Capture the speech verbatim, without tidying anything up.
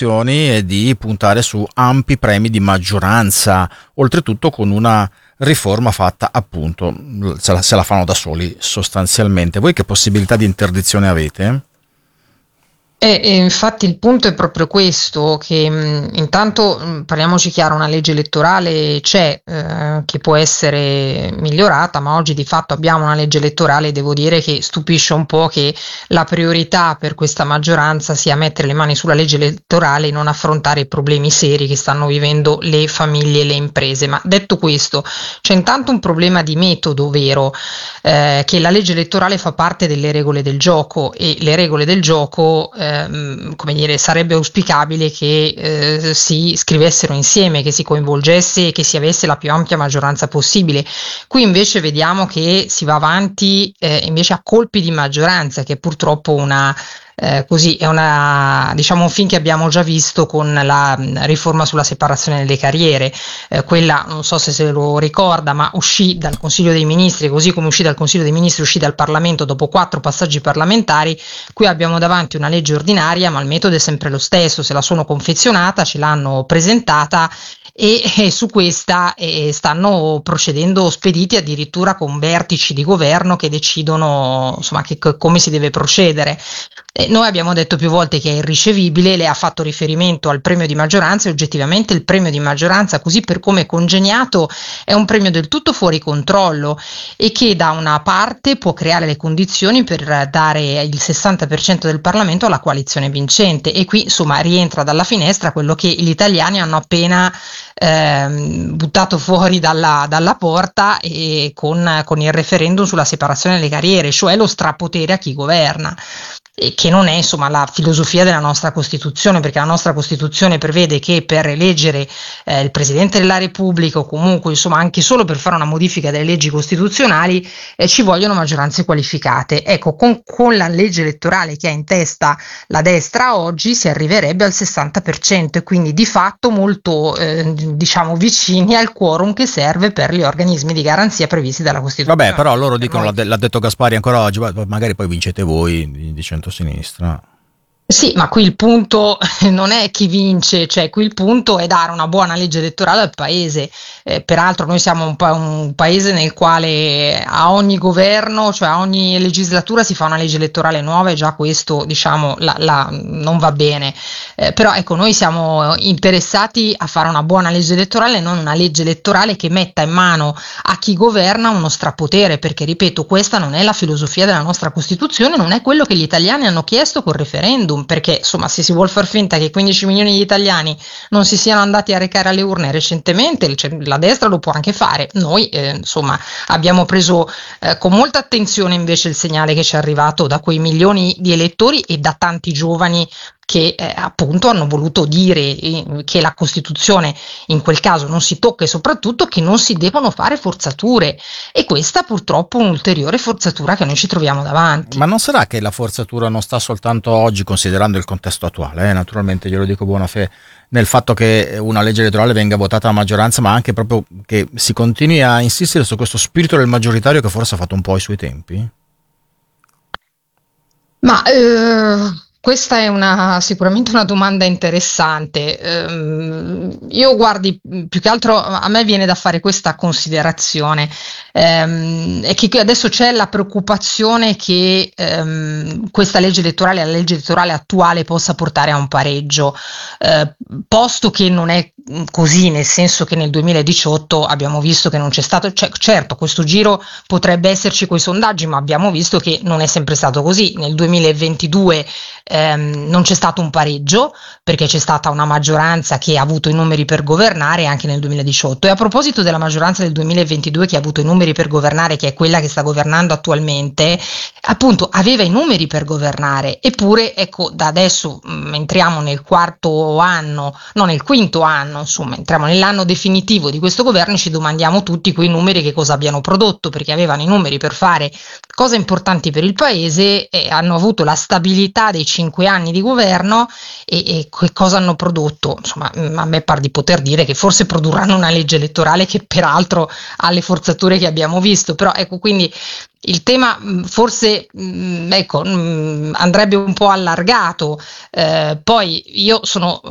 elezioni è di puntare su ampi premi di maggioranza, oltretutto con una riforma fatta appunto, se la, se la fanno da soli sostanzialmente. Voi che possibilità di interdizione avete? E, e infatti il punto è proprio questo, che mh, intanto mh, parliamoci chiaro, una legge elettorale c'è, eh, che può essere migliorata, ma oggi di fatto abbiamo una legge elettorale e devo dire che stupisce un po' che la priorità per questa maggioranza sia mettere le mani sulla legge elettorale e non affrontare i problemi seri che stanno vivendo le famiglie e le imprese. Ma detto questo, c'è intanto un problema di metodo vero, eh, che la legge elettorale fa parte delle regole del gioco e le regole del gioco eh, come dire, sarebbe auspicabile che eh, si scrivessero insieme, che si coinvolgesse e che si avesse la più ampia maggioranza possibile. Qui invece vediamo che si va avanti eh, invece a colpi di maggioranza, che è purtroppo una Eh, così è una, diciamo, un film che abbiamo già visto con la mh, riforma sulla separazione delle carriere. Eh, quella non so se se lo ricorda, ma uscì dal Consiglio dei Ministri, così come uscì dal Consiglio dei Ministri, uscì dal Parlamento dopo quattro passaggi parlamentari. Qui abbiamo davanti una legge ordinaria, ma il metodo è sempre lo stesso: se la sono confezionata, ce l'hanno presentata e, e su questa eh, stanno procedendo spediti addirittura con vertici di governo che decidono insomma che, che, come si deve procedere. Eh, noi abbiamo detto più volte che è irricevibile, lei ha fatto riferimento al premio di maggioranza e oggettivamente il premio di maggioranza, così per come è congegnato, è un premio del tutto fuori controllo e che da una parte può creare le condizioni per dare il sessanta per cento del Parlamento alla coalizione vincente, e qui insomma rientra dalla finestra quello che gli italiani hanno appena ehm, buttato fuori dalla, dalla porta e con, con il referendum sulla separazione delle carriere, cioè lo strapotere a chi governa. E che non è insomma la filosofia della nostra Costituzione, perché la nostra Costituzione prevede che per eleggere eh, il Presidente della Repubblica o comunque insomma anche solo per fare una modifica delle leggi costituzionali eh, ci vogliono maggioranze qualificate. Ecco, con, con la legge elettorale che ha in testa la destra oggi si arriverebbe al sessanta per cento e quindi di fatto molto eh, diciamo vicini al quorum che serve per gli organismi di garanzia previsti dalla Costituzione. Vabbè, però loro dicono, l'ha, de- l'ha detto Gaspari ancora oggi, magari poi vincete voi di centrosinistra. Sì, ma qui il punto non è chi vince, cioè qui il punto è dare una buona legge elettorale al paese. Eh, peraltro noi siamo un, pa- un paese nel quale a ogni governo, cioè a ogni legislatura si fa una legge elettorale nuova e già questo diciamo la, la, non va bene. Eh, però ecco, noi siamo interessati a fare una buona legge elettorale, non una legge elettorale che metta in mano a chi governa uno strapotere, perché ripeto, questa non è la filosofia della nostra Costituzione, non è quello che gli italiani hanno chiesto col referendum. Perché insomma se si vuol far finta che quindici milioni di italiani non si siano andati a recare alle urne recentemente, cioè, la destra lo può anche fare. Noi eh, insomma abbiamo preso eh, con molta attenzione invece il segnale che ci è arrivato da quei milioni di elettori e da tanti giovani che eh, appunto hanno voluto dire eh, che la Costituzione in quel caso non si tocca e soprattutto che non si devono fare forzature, e questa purtroppo è un'ulteriore forzatura che noi ci troviamo davanti. Ma non sarà che la forzatura non sta soltanto oggi, considerando il contesto attuale, eh? Naturalmente glielo dico buona fede, nel fatto che una legge elettorale venga votata a maggioranza, ma anche proprio che si continui a insistere su questo spirito del maggioritario che forse ha fatto un po' i suoi tempi? Ma eh... Questa è una, sicuramente una domanda interessante. Ehm, io guardi, più che altro a me viene da fare questa considerazione, ehm, è che adesso c'è la preoccupazione che ehm, questa legge elettorale, la legge elettorale attuale, possa portare a un pareggio, eh, posto che non è così, nel senso che nel duemiladiciotto abbiamo visto che non c'è stato, cioè, certo questo giro potrebbe esserci coi sondaggi, ma abbiamo visto che non è sempre stato così. Nel duemilaventidue ehm, non c'è stato un pareggio perché c'è stata una maggioranza che ha avuto i numeri per governare anche nel duemiladiciotto. E a proposito della maggioranza del duemilaventidue che ha avuto i numeri per governare, che è quella che sta governando attualmente, appunto aveva i numeri per governare, eppure ecco da adesso mh, entriamo nel quarto anno, no nel quinto anno, insomma entriamo nell'anno definitivo di questo governo e ci domandiamo tutti quei numeri che cosa abbiano prodotto, perché avevano i numeri per fare cose importanti per il paese e hanno avuto la stabilità dei cinque anni di governo e, e che cosa hanno prodotto. Insomma a me pare di poter dire che forse produrranno una legge elettorale che peraltro ha le forzature che abbiamo visto, però ecco, quindi il tema forse ecco andrebbe un po' allargato. Eh, poi io sono